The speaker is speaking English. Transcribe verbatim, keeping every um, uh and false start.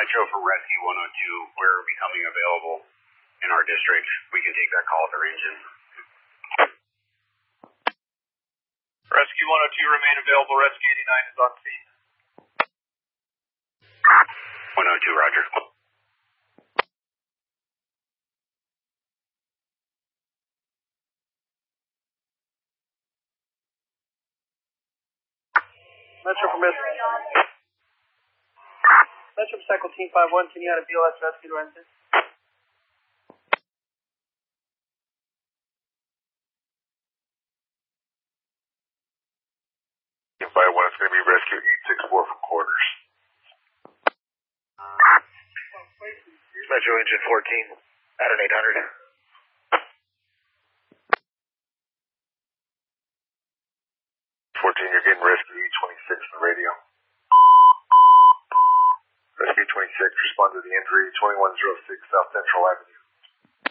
Metro for Rescue one oh two. We're becoming available in our district. We can take that call at the range. Rescue one oh two remain available. Rescue eighty-nine is on scene. one oh two, roger. Metro from Metro. Metro from Cycle Team five one, can you add a B L S rescue to Renton? Team five one, it's going to be Rescue eight six four from quarters. Metro Engine fourteen, at an eight hundred. fourteen, you're getting Rescue E twenty-six on the radio. Rescue twenty-six, respond to the injury, twenty-one oh six South Central Avenue.